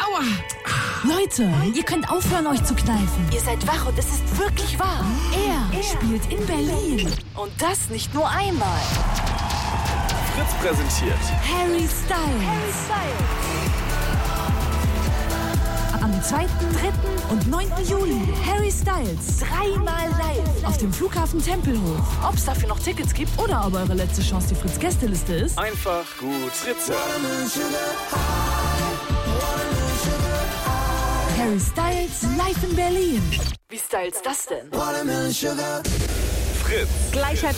Aua! Leute, ihr könnt aufhören, euch zu kneifen. Ihr seid wach und es ist wirklich wahr. Er spielt in Berlin. Und das nicht nur einmal. Fritz präsentiert Harry Styles. Am 2., 3. und 9. Juli. Harry Styles. 3-mal live. Auf dem Flughafen Tempelhof. Ob es dafür noch Tickets gibt? Oder ob eure letzte Chance die Fritz-Gästeliste ist. einfach gut Fritz. Harry Styles live in Berlin. Wie styles das denn? Fritz. Gleich 2:30.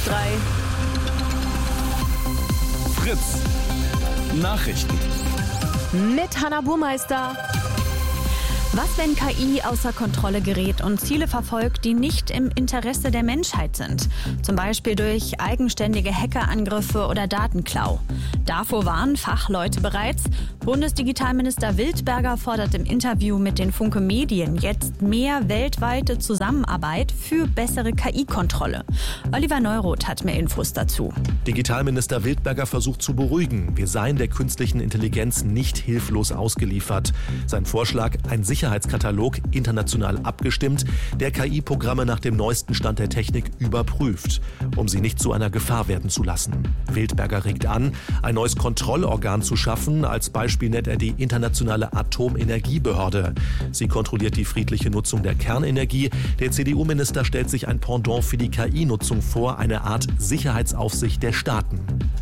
Fritz. Nachrichten. Mit Hannah Burmeister. Was, wenn KI außer Kontrolle gerät und Ziele verfolgt, die nicht im Interesse der Menschheit sind? Zum Beispiel durch eigenständige Hackerangriffe oder Datenklau. Davor warnen Fachleute bereits. Bundesdigitalminister Wildberger fordert im Interview mit den Funke Medien jetzt mehr weltweite Zusammenarbeit für bessere KI-Kontrolle. Oliver Neuroth hat mehr Infos dazu. Digitalminister Wildberger versucht zu beruhigen. Wir seien der künstlichen Intelligenz nicht hilflos ausgeliefert. Sein Vorschlag, ein Sicherheitskatalog, international abgestimmt, der KI-Programme nach dem neuesten Stand der Technik überprüft, um sie nicht zu einer Gefahr werden zu lassen. Wildberger regt an, ein neues Kontrollorgan zu schaffen. Als Beispiel nennt er die Internationale Atomenergiebehörde. Sie kontrolliert die friedliche Nutzung der Kernenergie. Der CDU-Minister stellt sich ein Pendant für die KI-Nutzung vor, eine Art Sicherheitsaufsicht der Staaten.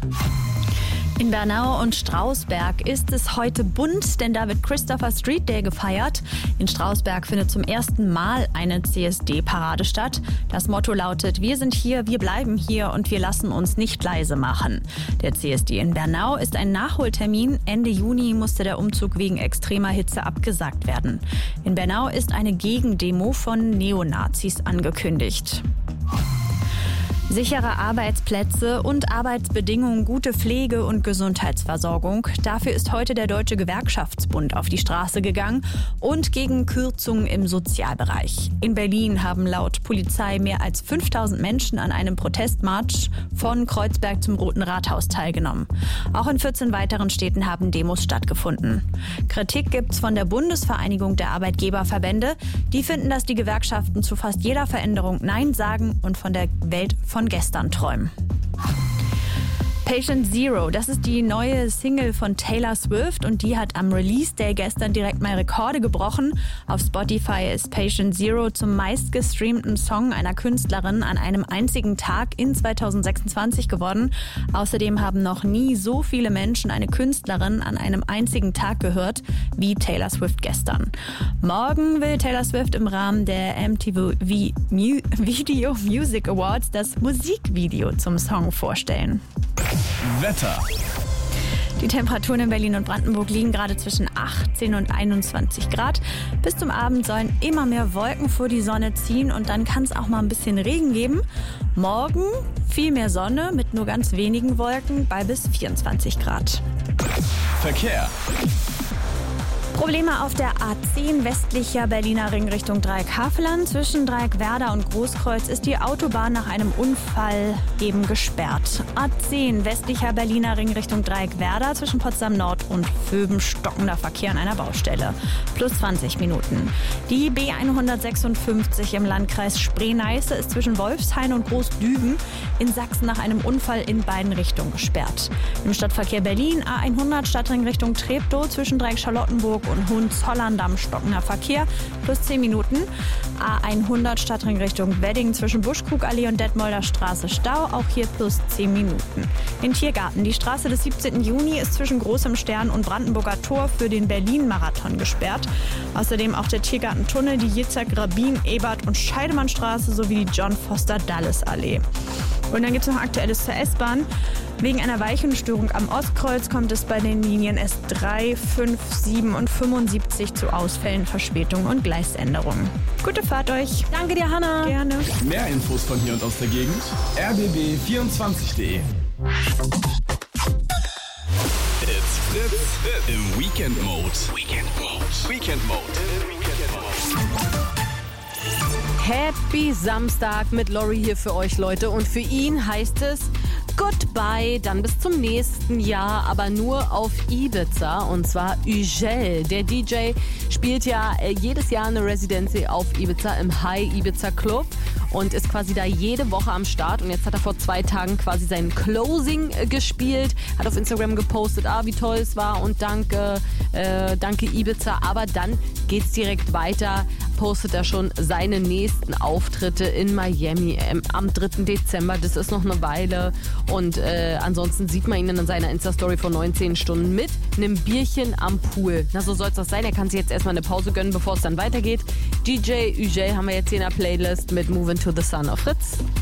In Bernau und Strausberg ist es heute bunt, denn da wird Christopher Street Day gefeiert. In Strausberg findet zum ersten Mal eine CSD-Parade statt. Das Motto lautet: Wir sind hier, wir bleiben hier und wir lassen uns nicht leise machen. Der CSD in Bernau ist ein Nachholtermin. Ende Juni musste der Umzug wegen extremer Hitze abgesagt werden. In Bernau ist eine Gegendemo von Neonazis angekündigt. Sichere Arbeitsplätze und Arbeitsbedingungen, gute Pflege und Gesundheitsversorgung. Dafür ist heute der Deutsche Gewerkschaftsbund auf die Straße gegangen und gegen Kürzungen im Sozialbereich. In Berlin haben laut Polizei mehr als 5000 Menschen an einem Protestmarsch von Kreuzberg zum Roten Rathaus teilgenommen. Auch in 14 weiteren Städten haben Demos stattgefunden. Kritik gibt's von der Bundesvereinigung der Arbeitgeberverbände. Die finden, dass die Gewerkschaften zu fast jeder Veränderung Nein sagen und von der Welt von gestern träumen. Patient Zero, das ist die neue Single von Taylor Swift und die hat am Release-Day gestern direkt mal Rekorde gebrochen. Auf Spotify ist Patient Zero zum meistgestreamten Song einer Künstlerin an einem einzigen Tag in 2026 geworden. Außerdem haben noch nie so viele Menschen eine Künstlerin an einem einzigen Tag gehört wie Taylor Swift gestern. Morgen will Taylor Swift im Rahmen der MTV Video Music Awards das Musikvideo zum Song vorstellen. Wetter. Die Temperaturen in Berlin und Brandenburg liegen gerade zwischen 18 und 21 Grad. Bis zum Abend sollen immer mehr Wolken vor die Sonne ziehen und dann kann es auch mal ein bisschen Regen geben. Morgen viel mehr Sonne mit nur ganz wenigen Wolken bei bis 24 Grad. Verkehr. Probleme auf der A10 westlicher Berliner Ring Richtung Dreieck-Havelland. Zwischen Dreieck-Werder und Großkreuz ist die Autobahn nach einem Unfall eben gesperrt. A10 westlicher Berliner Ring Richtung Dreieck-Werder zwischen Potsdam Nord und Vöben stockender Verkehr an einer Baustelle. Plus 20 Minuten. Die B156 im Landkreis Spree-Neiße ist zwischen Wolfshain und Großdüben in Sachsen nach einem Unfall in beiden Richtungen gesperrt. Im Stadtverkehr Berlin A100 Stadtring Richtung Treptow zwischen Dreieck-Charlottenburg und Hohenzollern-Damm stockender Verkehr, plus 10 Minuten. A100 Stadtring Richtung Wedding zwischen Buschkrugallee und Detmolder Straße Stau, auch hier plus 10 Minuten. In Tiergarten, die Straße des 17. Juni ist zwischen Großem Stern und Brandenburger Tor für den Berlin-Marathon gesperrt. Außerdem auch der Tiergartentunnel, die Jitzek, Rabin, Ebert und Scheidemannstraße sowie die John-Foster-Dulles-Allee. Und dann gibt es noch Aktuelles zur S-Bahn. Wegen einer Weichenstörung am Ostkreuz kommt es bei den Linien S3, 5, 7 und 75 zu Ausfällen, Verspätungen und Gleisänderungen. Gute Fahrt euch. Danke dir, Hannah. Gerne. Mehr Infos von hier und aus der Gegend. rbb24.de. It's Fritz im Weekend Mode. Weekend Mode. Happy Samstag mit Lori hier für euch, Leute. Und für ihn heißt es Go Goodbye, dann bis zum nächsten Jahr, aber nur auf Ibiza, und zwar Ugel. Der DJ spielt ja jedes Jahr eine Residency auf Ibiza im High Ibiza Club und ist quasi da jede Woche am Start. Und jetzt hat er vor 2 Tagen quasi sein Closing gespielt, hat auf Instagram gepostet, wie toll es war und danke Ibiza. Aber dann geht's direkt weiter, postet er schon seine nächsten Auftritte in Miami am 3. Dezember. Das ist noch eine Weile. Und ansonsten sieht man ihn in seiner Insta-Story vor 19 Stunden mit einem Bierchen am Pool. Na, so soll es doch sein. Er kann sich jetzt erstmal eine Pause gönnen, bevor es dann weitergeht. DJ Ugel haben wir jetzt hier in der Playlist mit Moving to the Sun auf Fritz.